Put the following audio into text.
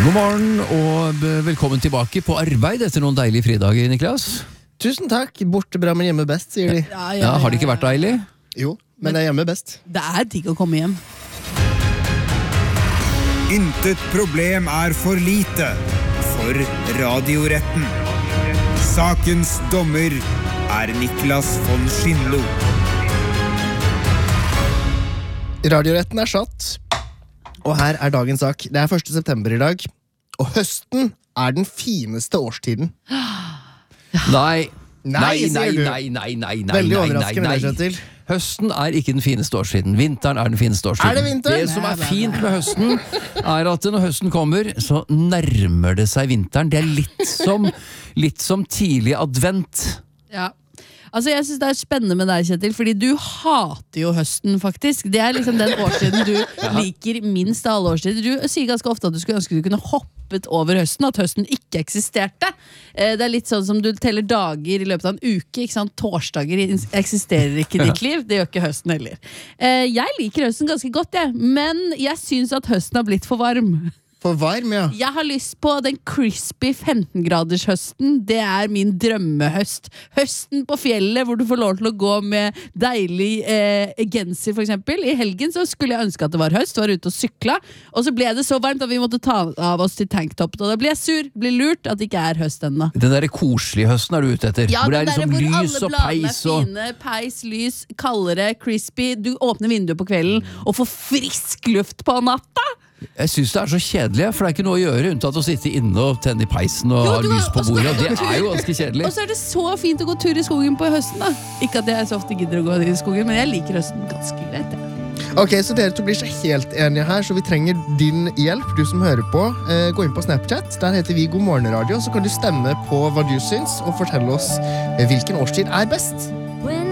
God morgen og velkommen tilbake på arbeid etter noen deilige fridager, Niklas. Tusen takk, borte bra, men hjemme best, sier de. Ja, har det ikke vært deilig? Jo, men det er hjemme best. Det er digg å komme hjem. Intet problem er for lite for Radioretten. Sakens dommer er Niklas von Schindlo. Radioretten er satt, og her er dagens sak. Det er 1. september i dag, og høsten er den fineste årstiden. Nei. sier du. Veldig overraskende, Kjetil. Høsten er ikke den fineste årstiden. Vinteren er den fineste årstiden. Er det vinter? Det som er fint med høsten, er at når høsten kommer, så nærmer det seg vinteren. Det er litt som tidlig advent. Ja. Altså jeg synes det er spennende med deg, Kjetil, fordi du hater jo høsten faktisk. Det er liksom den årstiden du liker minst av alle årstider. Du sier ganske ofte at du skulle ønske du kunne hoppet over høsten, at høsten ikke eksisterte. Det er litt sånn som du teller dager i løpet av en uke, ikke sant? Torsdager eksisterer ikke i ditt liv, det gjør ikke høsten heller. Jeg liker høsten ganske godt, men jeg synes at høsten har blitt for varm. For varm, ja. Jeg har lyst på den crispy 15-graders høsten. Det er min drømmehøst. Høsten på fjellet hvor du får lov til å gå med deilig genser for eksempel. I helgen så skulle jeg ønske at det var høst, var ute og sykla, og så ble det så varmt at vi måtte ta av oss til tanktoppen, og da blir jeg sur, blir lurt at det ikke er høst ennå. Den der koselige høsten er du ute etter, ja, hvor det er liksom hvor lys og peis og... fine, peis, lys, kaldere, crispy. Du åpner vinduet på kvelden og får frisk luft på natta. Jeg synes det er så kjedelig, for det er ikke noe å gjøre unntatt å sitte inne og tenne i peisen og ha lys på bordet, og det er jo ganske kjedelig. Og så er det så fint å gå tur i skogen på høsten da. Ikke at jeg så ofte gidder å gå i skogen, men jeg liker høsten ganske greit. Ok, så dere to blir ikke helt enige her, så vi trenger din hjelp, du som hører på. Gå inn på Snapchat, der heter vi God Morgen Radio, så kan du stemme på hva du syns, og fortelle oss hvilken årstid er best.